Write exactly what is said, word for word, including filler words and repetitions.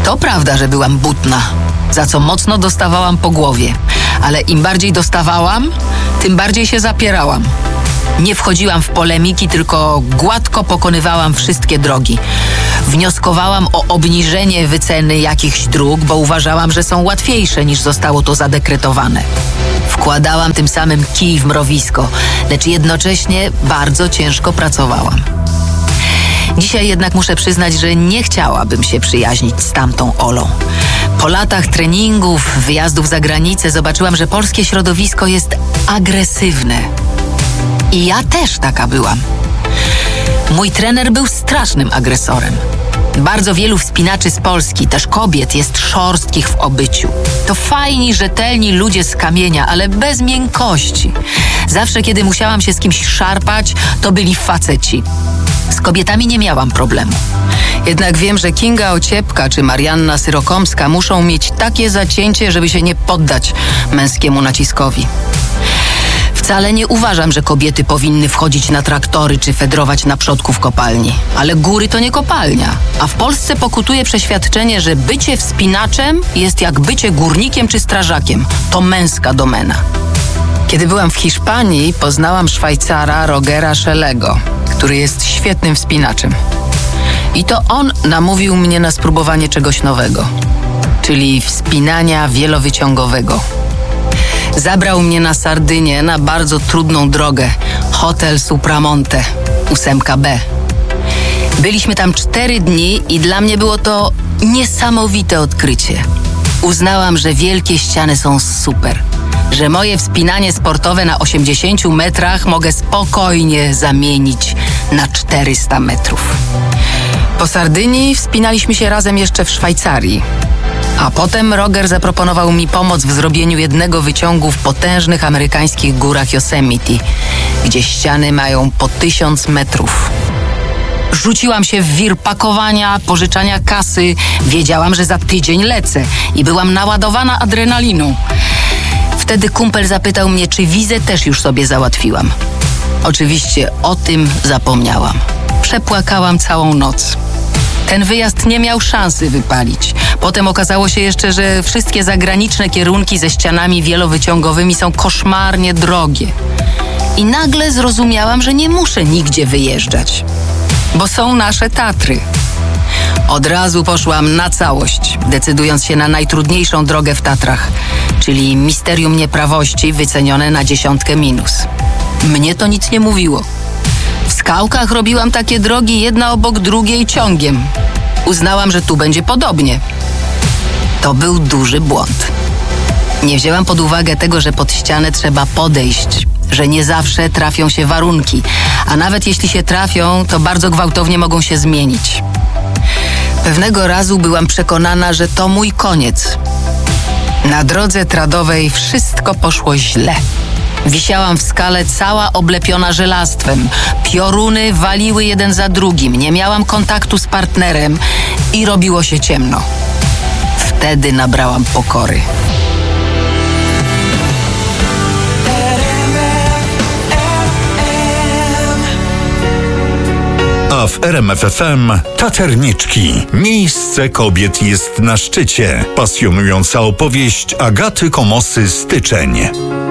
To prawda, że byłam butna, za co mocno dostawałam po głowie. Ale im bardziej dostawałam, tym bardziej się zapierałam. Nie wchodziłam w polemiki, tylko gładko pokonywałam wszystkie drogi. Wnioskowałam o obniżenie wyceny jakichś dróg, bo uważałam, że są łatwiejsze niż zostało to zadekretowane. Wkładałam tym samym kij w mrowisko, lecz jednocześnie bardzo ciężko pracowałam. Dzisiaj jednak muszę przyznać, że nie chciałabym się przyjaźnić z tamtą Olą. Po latach treningów, wyjazdów za granicę zobaczyłam, że polskie środowisko jest agresywne. I ja też taka byłam. Mój trener był strasznym agresorem. Bardzo wielu wspinaczy z Polski, też kobiet, jest szorstkich w obyciu. To fajni, rzetelni ludzie z kamienia, ale bez miękkości. Zawsze, kiedy musiałam się z kimś szarpać, to byli faceci. Z kobietami nie miałam problemu. Jednak wiem, że Kinga Ociepka czy Marianna Syrokomska muszą mieć takie zacięcie, żeby się nie poddać męskiemu naciskowi. Wcale nie uważam, że kobiety powinny wchodzić na traktory czy fedrować na przodku w kopalni. Ale góry to nie kopalnia. A w Polsce pokutuje przeświadczenie, że bycie wspinaczem jest jak bycie górnikiem czy strażakiem. To męska domena. Kiedy byłam w Hiszpanii, poznałam Szwajcara Rogera Szellego, który jest świetnym wspinaczem. I to on namówił mnie na spróbowanie czegoś nowego, czyli wspinania wielowyciągowego. Zabrał mnie na Sardynię na bardzo trudną drogę, Hotel Supramonte, ósemka B. Byliśmy tam cztery dni i dla mnie było to niesamowite odkrycie. Uznałam, że wielkie ściany są super, że moje wspinanie sportowe na osiemdziesięciu metrach mogę spokojnie zamienić na czterysta metrów. Po Sardynii wspinaliśmy się razem jeszcze w Szwajcarii. A potem Roger zaproponował mi pomoc w zrobieniu jednego wyciągu w potężnych amerykańskich górach Yosemite, gdzie ściany mają po tysiąc metrów. Rzuciłam się w wir pakowania, pożyczania kasy. Wiedziałam, że za tydzień lecę i byłam naładowana adrenaliną. Wtedy kumpel zapytał mnie, czy wizę też już sobie załatwiłam. Oczywiście o tym zapomniałam. Przepłakałam całą noc. Ten wyjazd nie miał szansy wypalić. Potem okazało się jeszcze, że wszystkie zagraniczne kierunki ze ścianami wielowyciągowymi są koszmarnie drogie. I nagle zrozumiałam, że nie muszę nigdzie wyjeżdżać, bo są nasze Tatry. Od razu poszłam na całość, decydując się na najtrudniejszą drogę w Tatrach, czyli misterium nieprawości wycenione na dziesiątkę minus. Mnie to nic nie mówiło. W skałkach robiłam takie drogi jedna obok drugiej ciągiem. Uznałam, że tu będzie podobnie. To był duży błąd. Nie wzięłam pod uwagę tego, że pod ścianę trzeba podejść, że nie zawsze trafią się warunki, a nawet jeśli się trafią, to bardzo gwałtownie mogą się zmienić. Pewnego razu byłam przekonana, że to mój koniec. Na drodze tradowej wszystko poszło źle. Wisiałam w skale cała oblepiona żelastwem. Pioruny waliły jeden za drugim. Nie miałam kontaktu z partnerem i robiło się ciemno. Wtedy nabrałam pokory. A w R M F F M Taterniczki. Miejsce kobiet jest na szczycie. Pasjonująca opowieść Agaty Komosy Styczeń.